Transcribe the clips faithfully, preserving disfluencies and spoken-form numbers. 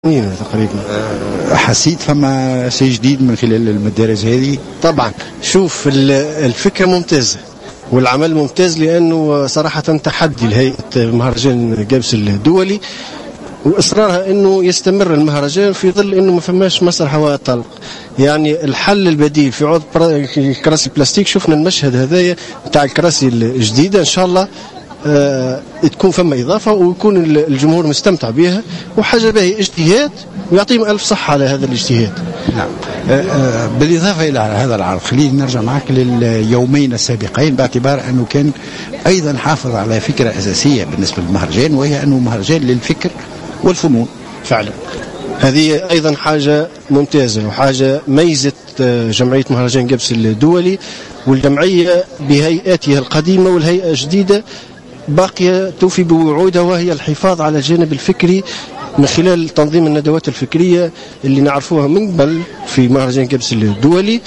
تقريبا. حسيت فما شيء جديد من خلال المدارس هذه؟ طبعا شوف الفكرة ممتازة والعمل ممتاز، لأنه صراحة تحدي لهيئة مهرجان جابس الدولي وإصرارها أنه يستمر المهرجان في ظل أنه ما فماش مسرح هواء طلق. يعني الحل البديل في عوض كراسي بلاستيك، شفنا المشهد هذايا نتاع الكراسي الجديدة، إن شاء الله آه تكون فما إضافة ويكون الجمهور مستمتع بها، وحاجة باهي اجتهاد ويعطيهم ألف صحة على هذا الاجتهاد. نعم. آه آه بالإضافة إلى هذا العرض، خلينا نرجع معك لليومين السابقين، باعتبار أنه كان أيضا حافظ على فكرة أساسية بالنسبة للمهرجان، وهي أنه مهرجان للفكر والفنون. فعلا هذه أيضا حاجة ممتازة وحاجة ميزة جمعية مهرجان جابس الدولي، والجمعية بهيئاتها القديمة والهيئة الجديدة باقية توفي بوعودها، وهي الحفاظ على الجانب الفكري من خلال تنظيم الندوات الفكرية اللي نعرفوها من قبل في مهرجان جابس الدولي،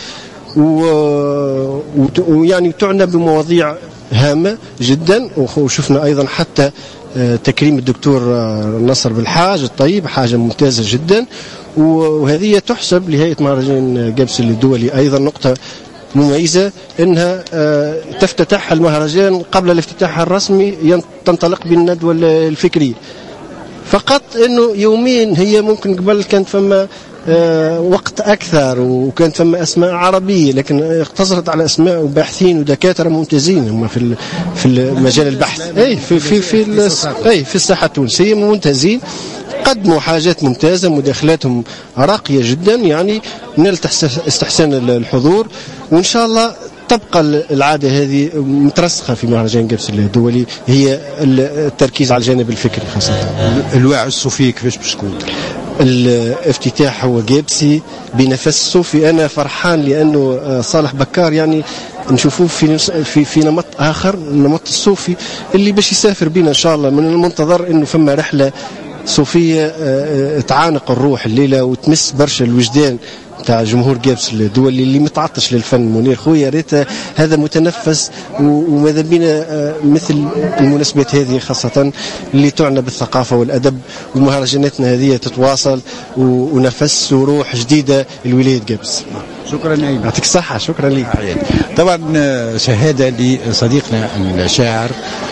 ويعني تعنى بمواضيع هامة جدا. وشفنا أيضا حتى تكريم الدكتور نصر بالحاج الطيب، حاجة ممتازة جدا، وهذه تحسب لهيئة مهرجان جابس الدولي أيضا نقطة مميزة، انها تفتتح المهرجان قبل الافتتاح الرسمي، تنطلق بالندوة الفكرية. فقط انه يومين، هي ممكن قبل كانت فما وقت اكثر وكانت فما اسماء عربية، لكن اقتصرت على اسماء وباحثين ودكاترة ممتازين هم في في مجال البحث، اي في في في اي في الساحة التونسية ممتازين، قدموا حاجات ممتازة، مداخلاتهم راقية جدا، يعني نلت استحسان الحضور، وإن شاء الله تبقى العادة هذه مترسخة في مهرجان جابس الدولي، هي التركيز على الجانب الفكري خاصة. الواعي الصوفي كيفاش باش تكون؟ الافتتاح هو جابسي بنفس صوفي. أنا فرحان لأنه صالح بكار يعني نشوفوه في في في نمط آخر، النمط الصوفي اللي باش يسافر بنا إن شاء الله. من المنتظر إنه فما رحلة صوفية تعانق الروح الليلة وتمس برشا الوجدان تاع جمهور جابس الدولي اللي متعطش للفن. منير خويا ريت هذا متنفس، وماذا بينا مثل المناسبات هذه خاصة اللي تعنى بالثقافة والأدب، ومهرجاناتنا هذه تتواصل ونفس وروح جديدة لولاية جابس. شكرا نعيم، يعطيك الصحة. شكرا لك. طبعا شهادة لصديقنا الشاعر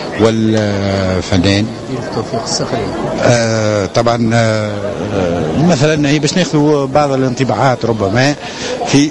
والفنان توفيق الصخري. آه طبعا آه مثلا هي باش ناخذ بعض الانطباعات ربما في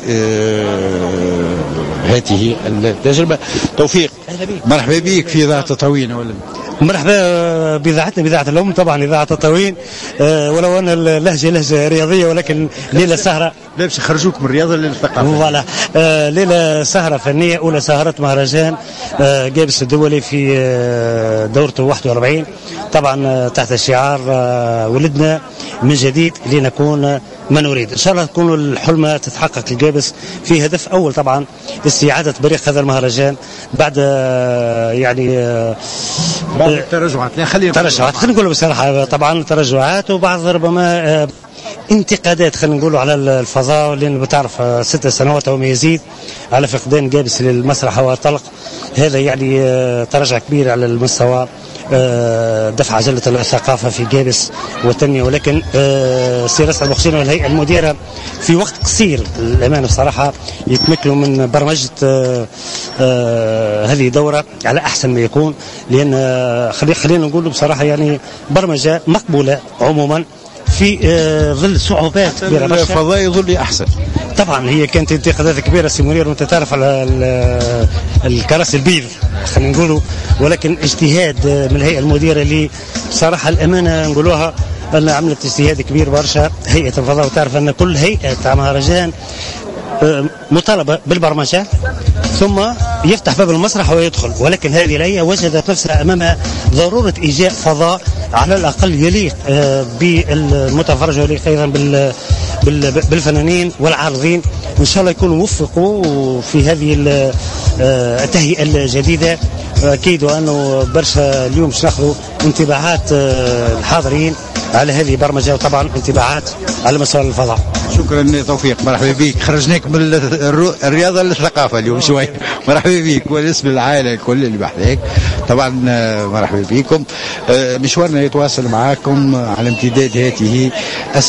آه هذه التجربة. توفيق، مرحبا بك في إذاعة تطاوين. ولا مرحبا بإذاعتنا، بإذاعة الأم طبعا، إذاعة تطاوين، أه ولو أن اللهجة لهجة رياضية، ولكن ليلة سهرة لا باش يخرجوك من الرياضة للثقافة. فوالا أه ليلة سهرة فنية، أولى سهرات مهرجان أه جابس الدولي في أه دورته واحد وأربعين، طبعا أه تحت شعار أه ولدنا من جديد لنكون ما نريد. إن شاء الله تكون الحلمة تتحقق الجابس في هدف أول طبعا استعادة بريق هذا المهرجان بعد أه يعني أه بعض التراجعات. لا خلينا تراجعات، خلينا نقول بصراحة طبعا تراجعات، وبعض ربما انتقادات خلينا نقولوا على الفضاء، لأن بتعرف ست سنوات وما يزيد على فقدان جابس للمسرح والطلق. هذا يعني تراجع كبير على المستوى دفع عجلة الثقافة في جابس والتنمية، ولكن سي رئيس المخشين والهيئة المديرة في وقت قصير الأمانة بصراحة يتمكنوا من برمجة هذه الدورة على أحسن ما يكون، لأن خلينا نقول بصراحة يعني برمجة مقبولة عموما في ظل صعوبات كبيرة. الفضاء يظل أحسن طبعا. هي كانت انتقادات كبيرة سي منير، وانت تعرف على الكراسي البيض خلينا نقولوا، ولكن اجتهاد من الهيئة المديرة اللي بصراحة الأمانة نقولوها أن عملت اجتهاد كبير برشا. هيئة الفضاء، وتعرف أن كل هيئة تاع مهرجان مطالبة بالبرمجة ثم يفتح باب المسرح ويدخل، ولكن هذه الهيئة وجدت نفسها أمامها ضرورة إيجاء فضاء على الأقل يليق بالمتفرج ويليق أيضا بالفنانين والعارضين. وإن شاء الله يكونوا وفقوا في هذه التهيئة الجديدة. أكيد وأنه برشا اليوم باش ناخذوا انطباعات الحاضرين على هذه البرمجة، وطبعا انطباعات على مستوى الفضاء. شكرا توفيق، مرحبا بك. خرجناك من الرياضة للثقافة اليوم شوي. مرحبا بك والاسم العائلة الكل اللي بحذاك طبعا. مرحبا بكم. مشوارنا يتواصل معاكم على امتداد هذه